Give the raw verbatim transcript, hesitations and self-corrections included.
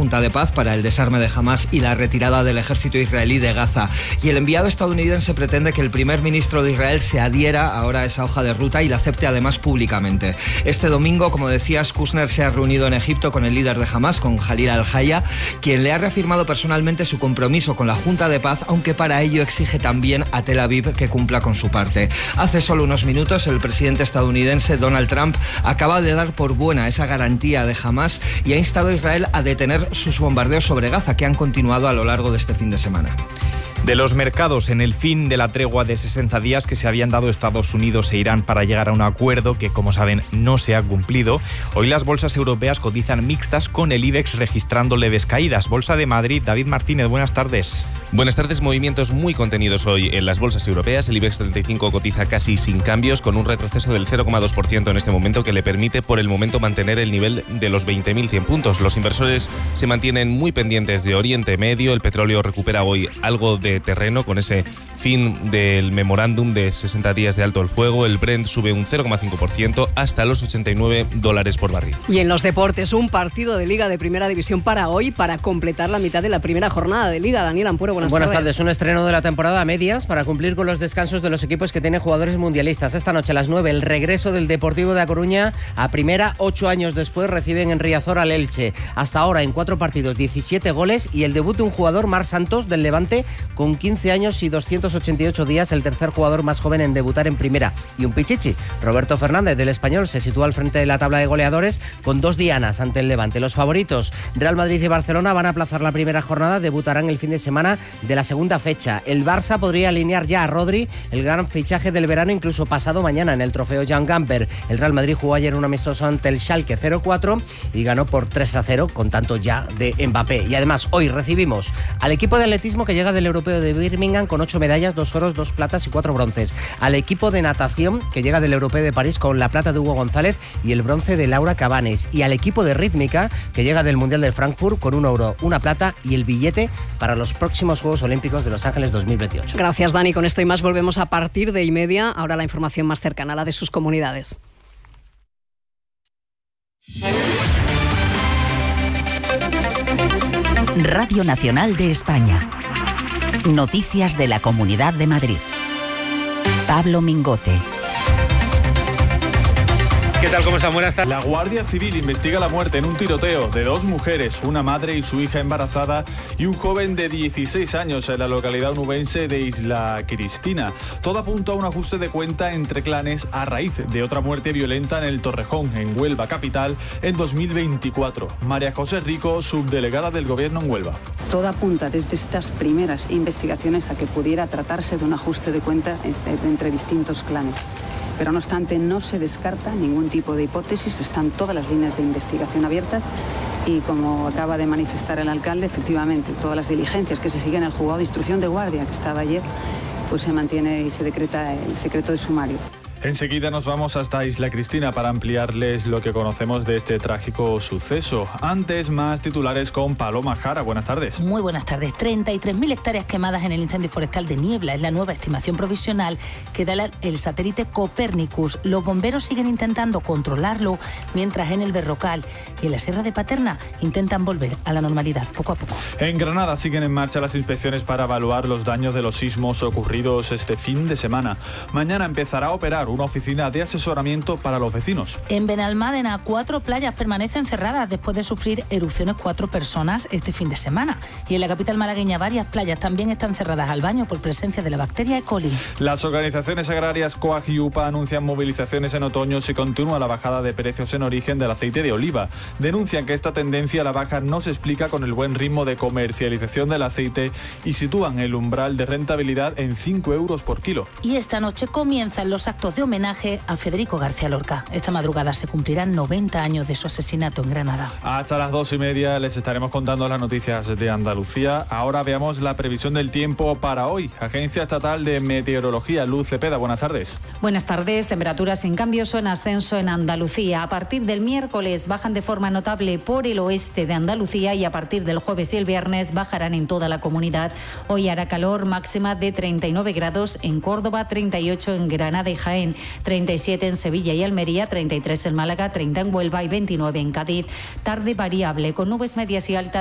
junta de paz para el desarme de Hamás y la retirada del ejército israelí de Gaza. Y el enviado estadounidense pretende que el primer ministro de Israel se adhiera ahora a esa hoja de ruta y la acepte además públicamente. Este domingo, como decías, Kushner se ha reunido en Egipto con el líder de Hamás, con Khalil al-Haya, quien le ha reafirmado personalmente su compromiso con la junta de paz, aunque para ello exige también a Tel Aviv que cumpla con su parte. Hace solo unos minutos, el presidente estadounidense Donald Trump acaba de dar por buena esa garantía de Hamás y ha instado a Israel a detener sus bombardeos sobre Gaza, que han continuado a lo largo de este fin de semana. De los mercados en el fin de la tregua de sesenta días que se habían dado Estados Unidos e Irán para llegar a un acuerdo que, como saben, no se ha cumplido, hoy las bolsas europeas cotizan mixtas con el IBEX registrando leves caídas. Bolsa de Madrid, David Martínez, buenas tardes. Buenas tardes, movimientos muy contenidos hoy en las bolsas europeas. El IBEX treinta y cinco cotiza casi sin cambios, con un retroceso del cero coma dos por ciento en este momento que le permite por el momento mantener el nivel de los veinte mil cien puntos. Los inversores se mantienen muy pendientes de Oriente Medio. El petróleo recupera hoy algo de terreno con ese fin del memorándum de sesenta días de alto el fuego. El Brent sube un cero coma cinco por ciento hasta los ochenta y nueve dólares por barril. Y en los deportes, un partido de Liga de Primera División para hoy para completar la mitad de la primera jornada de Liga. Daniel Ampuero, buenas, buenas tardes. tardes. Un estreno de la temporada a medias para cumplir con los descansos de los equipos que tienen jugadores mundialistas. Esta noche a las nueve el regreso del Deportivo de A Coruña a primera. Ocho años después reciben en Riazor al Elche. Hasta ahora en cuatro partidos diecisiete goles y el debut de un jugador, Marc Santos, del Levante, con quince años y doscientos ochenta y ocho días, el tercer jugador más joven en debutar en primera. Y un pichichi, Roberto Fernández del Español, se sitúa al frente de la tabla de goleadores con dos dianas ante el Levante. Los favoritos, Real Madrid y Barcelona, van a aplazar la primera jornada, debutarán el fin de semana de la segunda fecha. El Barça podría alinear ya a Rodri, el gran fichaje del verano, incluso pasado mañana en el trofeo Jan Gamper. El Real Madrid jugó ayer un amistoso ante el Schalke cero cuatro y ganó por tres a cero con tanto ya de Mbappé. Y además hoy recibimos al equipo de atletismo que llega del Europeo de Birmingham con ocho medallas, dos oros, dos platas y cuatro bronces. Al equipo de natación que llega del Europeo de París con la plata de Hugo González y el bronce de Laura Cabanes. Y al equipo de rítmica que llega del Mundial de Frankfurt con un oro, una plata y el billete para los próximos Juegos Olímpicos de Los Ángeles dos mil veintiocho. Gracias, Dani. Con esto y más volvemos a partir de y media. Ahora la información más cercana, la de sus comunidades. Radio Nacional de España. Noticias de la Comunidad de Madrid. Pablo Mingote. ¿Qué tal? ¿Cómo están? Buenas tardes. La Guardia Civil investiga la muerte en un tiroteo de dos mujeres, una madre y su hija embarazada y un joven de dieciséis años en la localidad onubense de Isla Cristina. Todo apunta a un ajuste de cuenta entre clanes a raíz de otra muerte violenta en el Torrejón, en Huelva capital, en dos mil veinticuatro. María José Rico, subdelegada del Gobierno en Huelva. Todo apunta desde estas primeras investigaciones a que pudiera tratarse de un ajuste de cuenta entre distintos clanes. Pero no obstante, no se descarta ningún tipo de hipótesis, están todas las líneas de investigación abiertas y, como acaba de manifestar el alcalde, efectivamente, todas las diligencias que se siguen en el juzgado de instrucción de guardia que estaba ayer, pues se mantiene y se decreta el secreto de sumario. Enseguida nos vamos hasta Isla Cristina para ampliarles lo que conocemos de este trágico suceso. Antes, más titulares con Paloma Jara. Buenas tardes. Muy buenas tardes. treinta y tres mil hectáreas quemadas en el incendio forestal de Niebla. Es la nueva estimación provisional que da el satélite Copernicus. Los bomberos siguen intentando controlarlo, mientras en el Berrocal y en la Sierra de Paterna intentan volver a la normalidad poco a poco. En Granada siguen en marcha las inspecciones para evaluar los daños de los sismos ocurridos este fin de semana. Mañana empezará a operar una oficina de asesoramiento para los vecinos. En Benalmádena, cuatro playas permanecen cerradas después de sufrir erupciones cuatro personas este fin de semana. Y en la capital malagueña varias playas también están cerradas al baño por presencia de la bacteria E. coli. Las organizaciones agrarias COAG y UPA anuncian movilizaciones en otoño si continúa la bajada de precios en origen del aceite de oliva. Denuncian que esta tendencia a la baja no se explica con el buen ritmo de comercialización del aceite y sitúan el umbral de rentabilidad en cinco euros por kilo. Y esta noche comienzan los actos de homenaje a Federico García Lorca. Esta madrugada se cumplirán noventa años de su asesinato en Granada. Hasta las dos y media les estaremos contando las noticias de Andalucía. Ahora veamos la previsión del tiempo para hoy. Agencia Estatal de Meteorología, Luz Cepeda, buenas tardes. Buenas tardes. Temperaturas sin cambios o en ascenso en Andalucía. A partir del miércoles bajan de forma notable por el oeste de Andalucía y a partir del jueves y el viernes bajarán en toda la comunidad. Hoy hará calor, máxima de treinta y nueve grados en Córdoba, treinta y ocho en Granada y Jaén, treinta y siete en Sevilla y Almería, treinta y tres en Málaga, treinta en Huelva y veintinueve en Cádiz. Tarde variable con nubes medias y altas